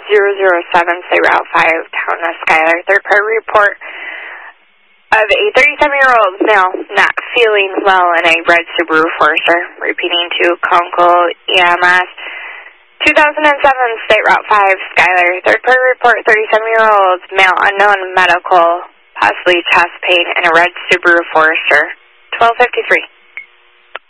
State Route 5, Town of Schuyler. Third-party report of a 37-year-old male not feeling well in a red Subaru Forester. Repeating to Conkle EMS. 2007 State Route 5, Schuyler. Third-party report, 37-year-old male unknown medical, possibly chest pain in a red Subaru Forester. 12:53.